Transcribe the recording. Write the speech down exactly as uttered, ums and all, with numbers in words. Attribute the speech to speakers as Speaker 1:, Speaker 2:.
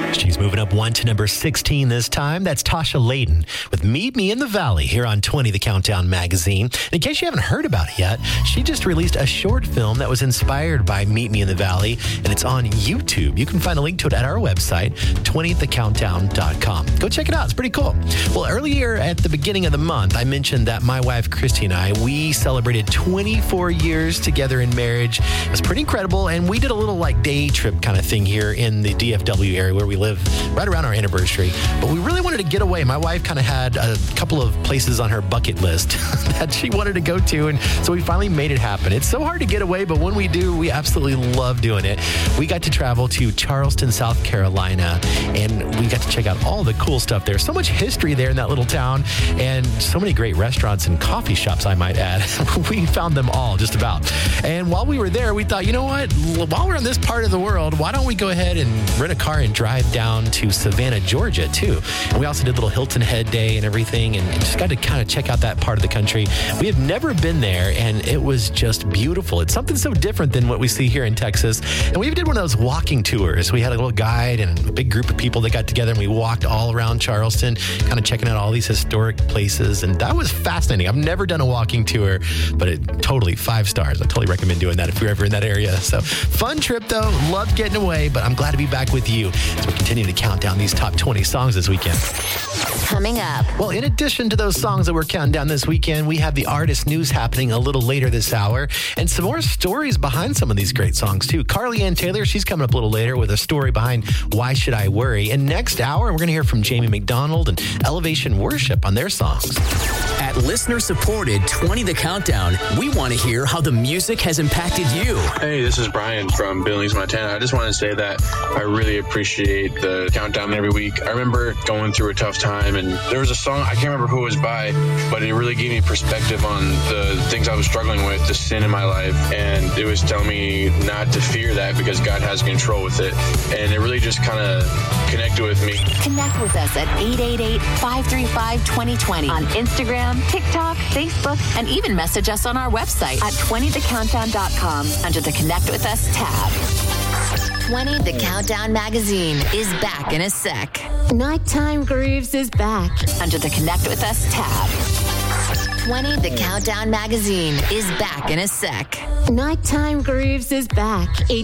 Speaker 1: She's moving up one to number sixteen this time. That's Tasha Layden with Meet Me in the Valley here on twenty, the Countdown magazine. And in case you haven't heard about it yet, she just released a short film that was inspired by Meet Me in the Valley, and it's on YouTube. You can find a link to it at our website, twenty the countdown dot com. Go check it out. It's pretty cool. Well, earlier at the beginning of the month, I mentioned that my wife, Christy, and I, we celebrated twenty-four years together in marriage. It was pretty incredible, and we did a little like day trip kind of thing here in the D F W area where we live right around our anniversary. But we really wanted to get away. My wife kind of had a couple of places on her bucket list that she wanted to go to, and so we finally made it happen. It's so hard to get away, but when we do, we absolutely love doing it. We got to travel to Charleston, South Carolina, and we got to check out all the cool stuff there. So much history there in that little town, and so many great restaurants and coffee shops, I might add. We found them all, just about. And while we were there, we thought, you know what? While we're in this part of the world, why don't we go ahead and rent a car and drive down to Savannah, Georgia, too. And we also did a little Hilton Head Day and everything, and just got to kind of check out that part of the country. We have never been there, and it was just beautiful. It's something so different than what we see here in Texas. And we even did one of those walking tours. We had a little guide and a big group of people that got together, and we walked all around Charleston, kind of checking out all these historic places. And that was fascinating. I've never done a walking tour, but it totally five stars. I totally recommend doing that if you're ever in that area. So fun trip, though. Loved getting away, but I'm glad to be back with you as we continue to count down these top twenty songs this weekend.
Speaker 2: Coming up.
Speaker 1: Well, in addition to those songs that we're counting down this weekend, we have the artist news happening a little later this hour, and some more stories behind some of these great songs, too. Carly Ann Taylor, she's coming up a little later with a story behind Why Should I Worry? And next hour, we're going to hear from Jamie McDonald and Elevation Worship on their songs.
Speaker 3: At listener-supported twenty The Countdown, we want to hear how the music has impacted you.
Speaker 4: Hey, this is Brian from Billings, Montana. I just want to say that I really appreciate the countdown every week. I remember going through a tough time, and there was a song, I can't remember who it was by, but it really gave me perspective on the things I was struggling with, the sin in my life, and it was telling me not to fear that because God has control with it, and it really just kind of connected with me.
Speaker 2: Connect with us at eight eight eight, five three five, two zero two zero on Instagram, TikTok, Facebook, and even message us on our website at twenty the countdown dot com under the Connect With Us tab. twenty The Countdown magazine is back in a sec. Nighttime Grooves is back under the Connect With Us tab. twenty The Countdown magazine is back in a sec. Nighttime Grooves is back.